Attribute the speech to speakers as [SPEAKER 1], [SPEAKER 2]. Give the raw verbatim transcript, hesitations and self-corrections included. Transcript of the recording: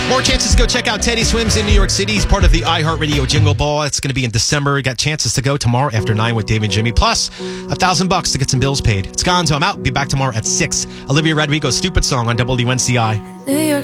[SPEAKER 1] More chances to go check out Teddy Swims in New York City. He's part of the iHeartRadio Jingle Ball. It's going to be in December. You got chances to go tomorrow after nine with Dave and Jimmy. Plus, a thousand bucks to get some bills paid. It's Gonzo. I'm out. Be back tomorrow at six. Olivia Rodrigo's Stupid Song on W N C I.
[SPEAKER 2] New York